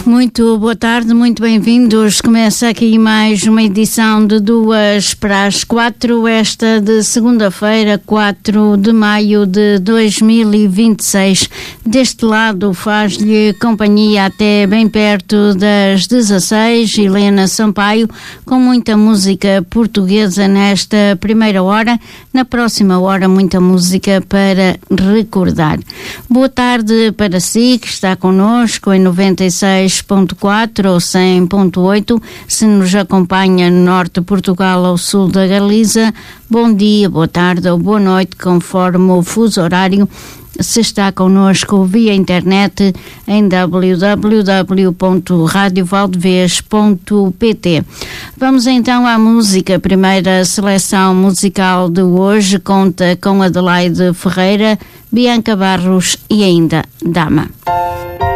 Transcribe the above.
Muito boa tarde, muito bem-vindos. Começa aqui mais uma edição de 2:45, esta de segunda-feira, 4 de maio de 2026. Deste lado faz-lhe companhia até bem perto das 16, Helena Sampaio, com muita música portuguesa nesta primeira hora. Na próxima hora, muita música para recordar. Boa tarde para si, que está connosco em 96.4 ou 100.8, se nos acompanha no norte de Portugal ou sul da Galiza. Bom dia, boa tarde ou boa noite, conforme o fuso horário, se está connosco via internet em www.radiovaldevez.pt. Vamos então à música. A primeira seleção musical de hoje conta com Adelaide Ferreira, Bianca Barros e ainda Dama.